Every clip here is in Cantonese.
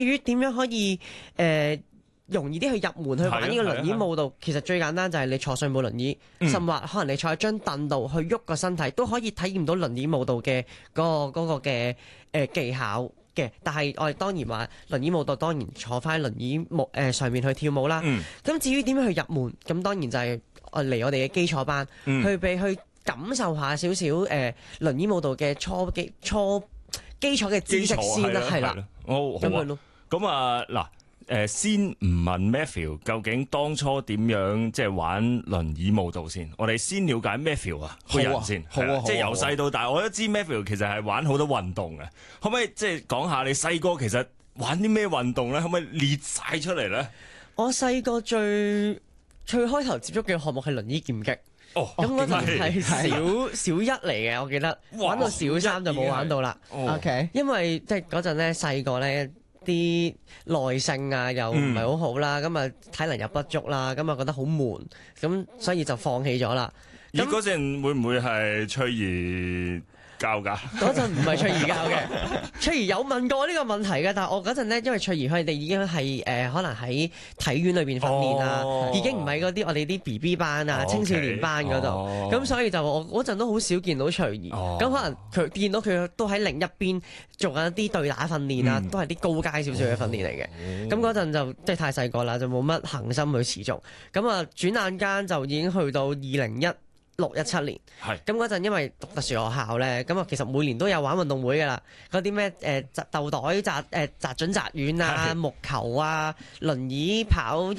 於點樣可以容易啲去入門去玩呢個輪椅舞蹈，其實最簡單就係你坐上部輪椅，甚或可能你坐喺張凳度去喐個身體，都可以體驗到輪椅舞蹈嘅嗰個嘅技巧嘅。但係我哋當然話輪椅舞蹈當然坐翻輪椅上面去跳舞啦。咁至於點樣去入門，咁當然就係嚟我哋嘅基礎班，去感受下少少輪椅舞蹈嘅初基礎嘅知識先啦，係啦， 咁樣咯。咁啊嗱，先唔問 Matthew 究竟當初點樣即係玩輪椅舞蹈先，我哋先了解 Matthew 個人先，即係由細到大，我都知 Matthew 其實係玩好多運動嘅，可唔可以即係講下你細個其實玩啲咩運動咧？可唔可以列晒出嚟咧？ 我細個最開頭接觸嘅項目係輪椅劍擊。咁嗰陣係小一嚟嘅，我記得玩到小三就冇玩到啦。 OK， 因為即係嗰陣咧細個咧啲耐性啊又唔係好好啦，咁啊體能又不足啦，咁啊覺得好悶，咁所以就放棄咗啦。 咦？嗰陣會唔會係翠兒教㗎？ 嗰陣唔係翠兒教嘅，翠兒有問過呢個問題嘅，但係我嗰陣咧，因為翠兒佢哋已經係可能喺體院裏邊訓練啦，已經唔係嗰啲我哋啲 BB 班啊、青少年班嗰度，咁所以就我嗰陣都好少見到翠兒，咁可能佢見到佢都喺另一邊做緊一啲對打訓練啊，都係啲高階少少嘅訓練嚟嘅，咁嗰陣就即係太細個啦，就冇乜恆心去持續，咁啊轉眼間就已經去到2016-17年，咁嗰陣因為讀特殊學校咧，咁啊其實每年都有玩運動會噶啦，嗰啲咩鬥袋擲準擲遠啊、木球啊、輪椅跑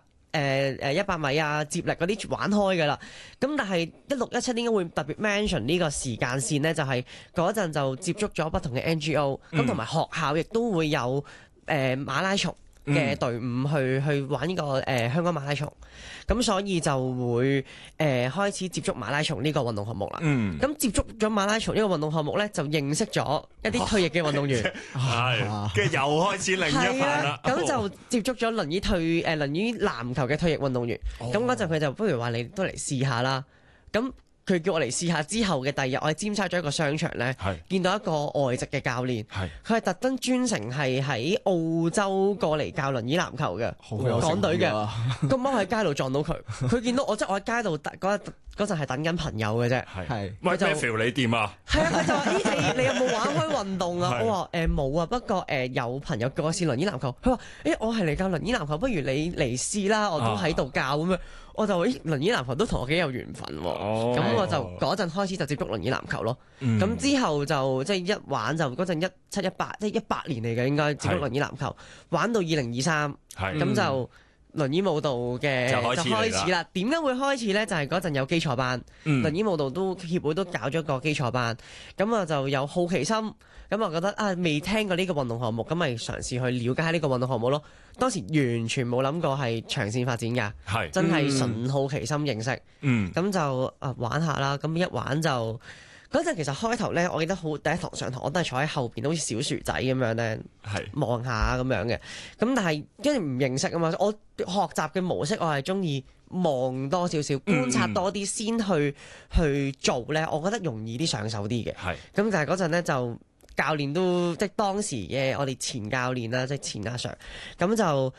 100米啊、接力嗰啲玩開噶啦。咁但係16-17年應該會特別 mention 呢個時間線呢，就係嗰陣就接觸咗不同嘅 NGO，咁同埋學校亦都會有馬拉松嘅隊伍去玩呢個香港馬拉松，咁所以就會開始接觸馬拉松呢個運動項目啦。咁接觸咗馬拉松呢個運動項目咧，就認識咗一啲退役嘅運動員， 跟住又開始另一番啦。 咁就接觸咗輪椅籃球嘅退役運動員。咁嗰陣佢就不如話你都嚟試下啦。咁佢叫我嚟試下之後嘅第二日，我喺尖沙咀一個商場咧，見到一個外籍嘅教練，佢係特登專程係喺澳洲過嚟教輪椅籃球嘅，港隊嘅。咁啱喺街度撞到佢，佢見到我，即係我喺街度嗰陣係等緊朋友嘅啫。 喂，Matthew你掂啊？ 係啊，佢就話：咦，你有冇玩開運動啊？我話冇啊，不過有朋友叫我試輪椅籃球。佢話：我係嚟教輪椅籃球，不如你嚟試啦，我都喺度教咁樣。我就話：輪椅籃球都同我幾有緣分喎。咁我就嗰陣開始就接觸輪椅籃球咯。咁之後就即係一玩就嗰陣17-18，即係18年嚟嘅應該接觸輪椅籃球，玩到2023，咁就輪椅舞蹈嘅就開始啦。點解會開始呢？就係嗰陣有基礎班，輪椅舞蹈協會都搞咗個基礎班，咁我就有好奇心，咁我覺得未聽過呢個運動項目，咁咪嘗試去了解下呢個運動項目咯。當時完全冇諗過係長線發展㗎，真係純好奇心認識，咁就玩下啦。咁一玩就嗰陣其實開頭呢，我記得第一堂上堂我都係坐喺後邊，好似小薯仔咁樣呢，望下咁樣嘅。咁但係因為唔認識啊嘛，我學習嘅模式我係中意望多少少，觀察多啲先去做呢，我覺得容易啲上手啲嘅。咁但係嗰陣呢就。教練都即係當時嘅我哋前教練啦，即係前阿 Sir，咁就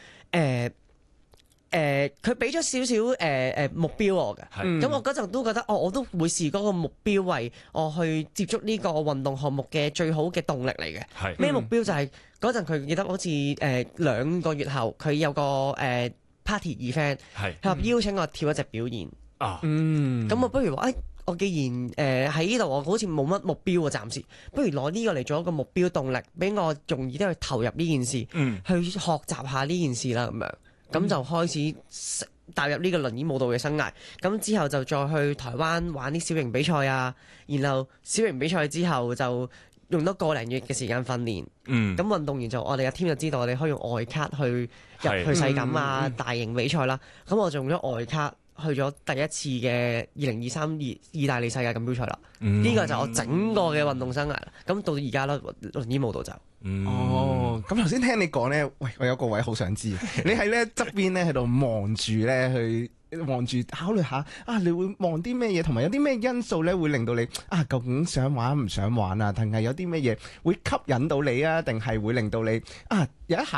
佢俾咗少少目標我嘅，咁我嗰陣都覺得我都會視嗰個目標為我去接觸呢個運動項目嘅最好嘅動力嚟嘅。咩目標就係嗰陣佢記得好似2個月後佢有個party event，佢邀請我跳一隻表演。咁我不如話我既然喺呢度，我好似冇乜目標喎，暫時不如攞呢個嚟做一個目標動力，俾我容易啲去投入呢件事，去學習下呢件事啦，咁樣咁就開始踏入呢個輪椅舞蹈嘅生涯。咁之後就再去台灣玩啲小型比賽啊，然後小型比賽之後就用多個零月嘅時間訓練。咁運動員我哋嘅 team 就知道我哋可以用外卡去入去世錦啊，大型比賽啦。咁我就用咗外卡。去咗第一次嘅2023意大利世界錦標賽啦，呢個就我整個嘅運動生涯啦。咁到而家啦，輪椅舞蹈就咁頭先聽你講咧，喂，我有個位好想知，你喺咧側邊咧喺度望住咧去望住考慮下啊，你會望啲咩嘢，同埋有啲咩因素咧會令到你啊，究竟想玩唔想玩啊？定係有啲咩嘢會吸引到你啊？定係會令到你啊有一下